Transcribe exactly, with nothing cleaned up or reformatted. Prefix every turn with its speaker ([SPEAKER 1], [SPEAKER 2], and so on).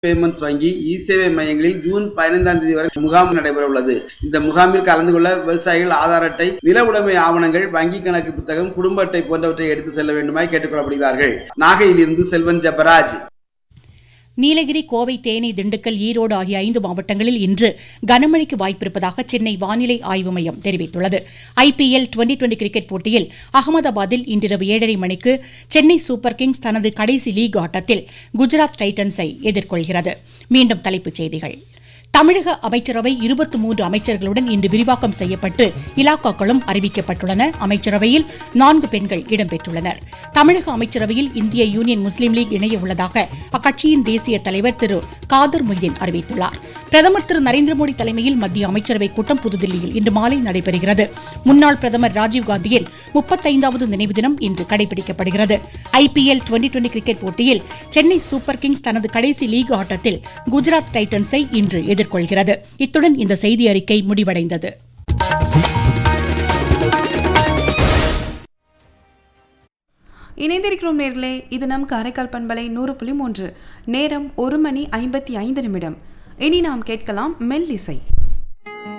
[SPEAKER 1] Payments வங்கி இ சேவை மையங்களில் ஜூன் பதினைந்தாம் தேதி வரை முகாம் நடைபெற உள்ளது. இந்த முகாமில் கலந்து கொள்ள விவசாயிகள் ஆதார் அட்டை, நில உடைமை ஆவணங்கள், வங்கி கணக்கு புத்தகம், குடும்ப அட்டை போன்றவற்றை எடுத்து செல்ல வேண்டுமாய் கேட்டுக் கொள்ளப்படுகிறார்கள். நாகையிலிருந்து செல்வன் ஜெபராஜ்.
[SPEAKER 2] நீலகிரி, கோவை, தேனி, திண்டுக்கல், ஈரோடு ஆகிய ஐந்து மாவட்டங்களில் இன்று கனமழைக்கு வாய்ப்பிருப்பதாக சென்னை வானிலை ஆய்வு மையம் தெரிவித்துள்ளது. ஐபிஎல் டுவெண்டி டுவெண்டி கிரிக்கெட் போட்டியில் அகமதாபாத்தில் இன்றிரவு ஏழரை மணிக்கு சென்னை சூப்பர் கிங்ஸ் தனது கடைசி லீக் ஆட்டத்தில் குஜராத் டைட்டன்ஸை எதிர்கொள்கிறது. மீண்டும் தலைப்புச் செய்திகள். தமிழக அமைச்சரவை இருபத்தி மூன்று அமைச்சர்களுடன் இன்று விரிவாக்கம் செய்யப்பட்டு இலாக்காக்களும் அறிவிக்கப்பட்டுள்ளன. அமைச்சரவையில் நான்கு பெண்கள் இடம்பெற்றுள்ளனர். தமிழக அமைச்சரவையில் இந்திய யூனியன் முஸ்லீம் லீக் இணைய உள்ளதாக அக்கட்சியின் தேசிய தலைவர் திரு காதர் மொய்தீன் அறிவித்துள்ளார். பிரதமர் திரு நரேந்திர மோடி தலைமையில் மத்திய அமைச்சரவைக் கூட்டம் புதுதில்லியில் இன்று மாலை நடைபெறுகிறது. முன்னாள் பிரதமர் ராஜீவ்காந்தியின் முப்பத்தைந்தாவது நினைவு தினம் இன்று கடைபிடிக்கப்படுகிறது. ஐபிஎல் டுவெண்டி டுவெண்டி கிரிக்கெட் போட்டியில் சென்னை சூப்பர் கிங்ஸ் தனது கடைசி லீக் ஆட்டத்தில் குஜராத் டைட்டன்ஸை இன்று எதிர்கொள்கிறது. இத்துடன் இந்த செய்தி அறிக்கை முடிவடைந்தது.
[SPEAKER 3] இணைந்திருக்கிறோம் நேர்களே, இது நம் காரைக்கால் பண்பலை நூறு புள்ளி மூன்று. நேரம் ஒரு மணி ஐம்பத்தி ஐந்து நிமிடம். இனி நாம் கேட்கலாம் மெல்லிசை.